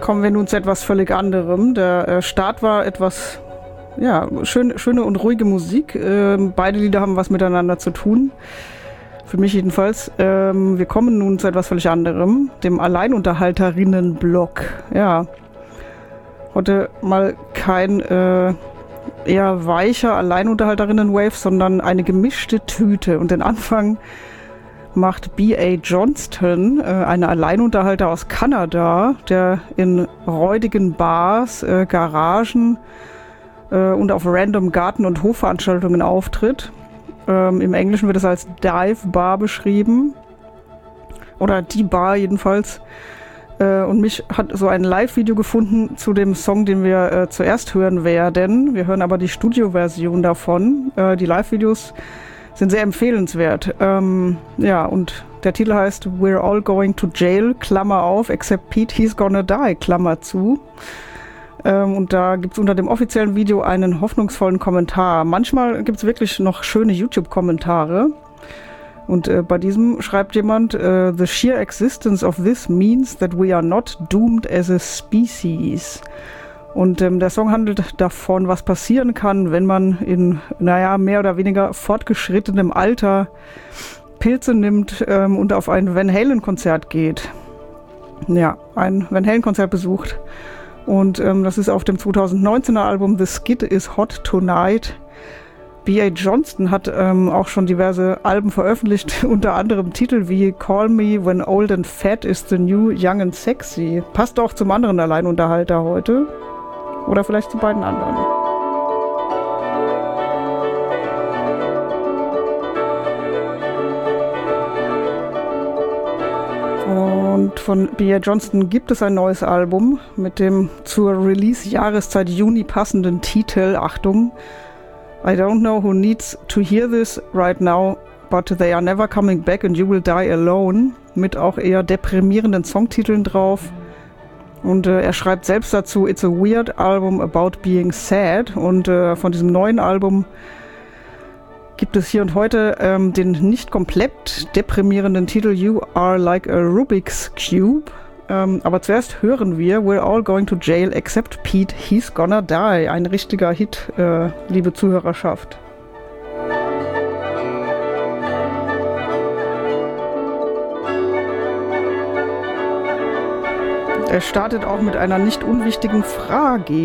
kommen wir nun zu etwas völlig anderem. Der Start war etwas, ja, schöne und ruhige Musik. Beide Lieder haben was miteinander zu tun. Für mich jedenfalls. Wir kommen nun zu etwas völlig anderem, dem Alleinunterhalterinnen-Block. Ja, heute mal kein eher weicher Alleinunterhalterinnen-Wave, sondern eine gemischte Tüte. Und den Anfang macht B.A. Johnston, ein Alleinunterhalter aus Kanada, der in räudigen Bars, Garagen und auf random Garten- und Hofveranstaltungen auftritt. Im Englischen wird es als Dive Bar beschrieben. Oder die Bar jedenfalls. Und mich hat so ein Live-Video gefunden zu dem Song, den wir zuerst hören werden. Wir hören aber die Studio-Version davon. Die Live-Videos sind sehr empfehlenswert. Ja, und der Titel heißt We're All Going to Jail, Klammer auf, except Pete, he's gonna die, Klammer zu. Und da gibt es unter dem offiziellen Video einen hoffnungsvollen Kommentar. Manchmal gibt es wirklich noch schöne YouTube-Kommentare. Und bei diesem schreibt jemand, The sheer existence of this means that we are not doomed as a species. Und der Song handelt davon, was passieren kann, wenn man in, mehr oder weniger fortgeschrittenem Alter Pilze nimmt und auf ein Van Halen-Konzert geht. Ja, ein Van Halen-Konzert besucht. Und das ist auf dem 2019er Album The Skid is Hot Tonight. B.A. Johnston hat auch schon diverse Alben veröffentlicht, unter anderem Titel wie Call Me When Old and Fat is the New Young and Sexy. Passt auch zum anderen Alleinunterhalter heute. Oder vielleicht zu beiden anderen. Und von B.A. Johnston gibt es ein neues Album mit dem zur Release-Jahreszeit Juni passenden Titel, Achtung, I don't know who needs to hear this right now, but they are never coming back and you will die alone, mit auch eher deprimierenden Songtiteln drauf. Und er schreibt selbst dazu, it's a weird album about being sad. Und von diesem neuen Album gibt es hier und heute den nicht komplett deprimierenden Titel You Are Like a Rubik's Cube. Aber zuerst hören wir We're All Going to Jail Except Pete, He's Gonna Die. Ein richtiger Hit, liebe Zuhörerschaft. Er startet auch mit einer nicht unwichtigen Frage.